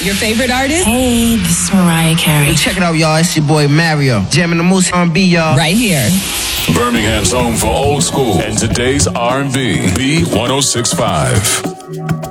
Your favorite artist? Hey, this is Mariah Carey. Check it out, y'all. It's your boy Mario. Jamming the Moose R&B, y'all. Right here. Birmingham's home for old school and today's R&B. B 106.5.